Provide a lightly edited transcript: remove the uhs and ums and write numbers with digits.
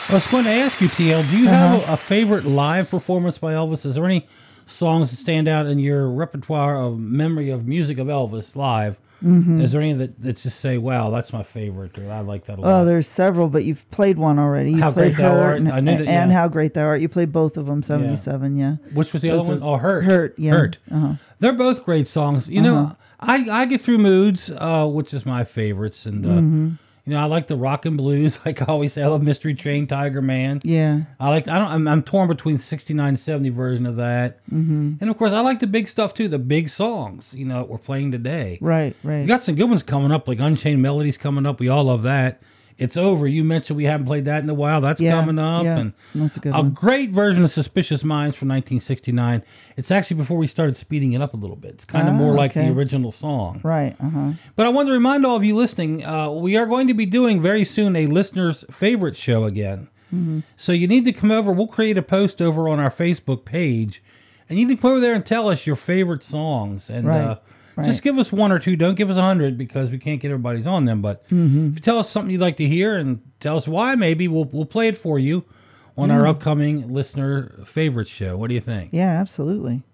I was going to ask you, TL, do you have a favorite live performance by Elvis? Is there any songs that stand out in your repertoire of memory of music of Elvis live? Mm-hmm. Is there any that just say, wow, that's my favorite, or I like that a lot? Oh, there's several, but you've played one already. You How played Great Thou Hurt Art. I knew that, and yeah. How Great Thou Art. You played both of them, 77, yeah. Which was the other one? Oh, Hurt. Hurt, yeah. Hurt. They're both great songs. You know, I get through moods, which is my favorites, and you know, I like the rock and blues. Like I always say, I love Mystery Train, Tiger Man. Yeah. I'm torn between 69 70 version of that. Mm-hmm. And of course, I like the big stuff too, the big songs, you know, that we're playing today. Right. You got some good ones coming up, like Unchained Melodies coming up. We all love that. It's Over. You mentioned we haven't played that in a while. That's coming up. Yeah, and that's a good one. A great version of Suspicious Minds from 1969. It's actually before we started speeding it up a little bit. It's kind of more like the original song. Right. But I want to remind all of you listening, we are going to be doing very soon a listener's favorite show again. Mm-hmm. So you need to come over. We'll create a post over on our Facebook page. And you can come over there and tell us your favorite songs. And just give us one or two. Don't give us 100 because we can't get everybody's on them. But if you tell us something you'd like to hear and tell us why, maybe we'll play it for you on our upcoming listener favorite show. What do you think? Yeah, absolutely.